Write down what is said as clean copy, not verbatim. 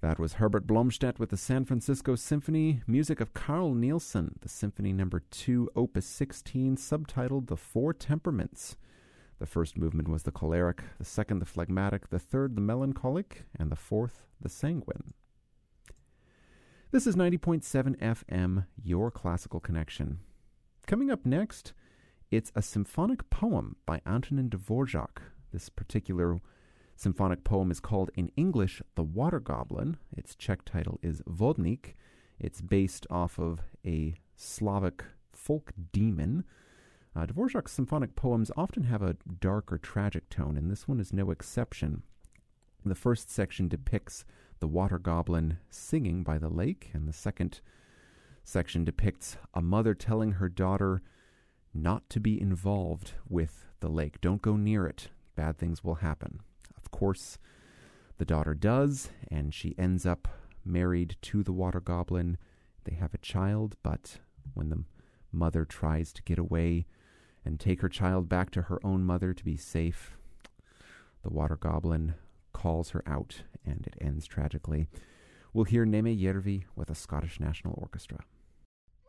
That was Herbert Blomstedt with the San Francisco Symphony, music of Carl Nielsen, the Symphony No. 2, Opus 16, subtitled The Four Temperaments. The first movement was the choleric, the second the phlegmatic, the third the melancholic, and the fourth the sanguine. This is 90.7 FM, your classical connection. Coming up next, it's a symphonic poem by Antonin Dvorak. This particular symphonic poem is called in English The Water Goblin. Its Czech title is Vodnik. It's based off of a Slavic folk demon. Dvorak's symphonic poems often have a dark or tragic tone, and this one is no exception. The first section depicts the water goblin singing by the lake, and the second section depicts a mother telling her daughter not to be involved with the lake. Don't go near it. Bad things will happen. Of course, the daughter does, and she ends up married to the water goblin. They have a child, but when the mother tries to get away and take her child back to her own mother to be safe, the water goblin calls her out, and it ends tragically. We'll hear Neme Järvi with a Scottish National Orchestra.